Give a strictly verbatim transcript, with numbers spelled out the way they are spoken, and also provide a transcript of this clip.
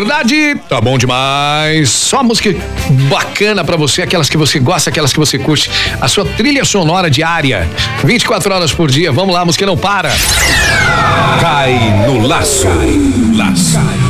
verdade, tá bom demais. Só música bacana pra você, aquelas que você gosta, aquelas que você curte. A sua trilha sonora diária, vinte e quatro horas por dia. Vamos lá, música não para. Cai no laço. Cai no laço.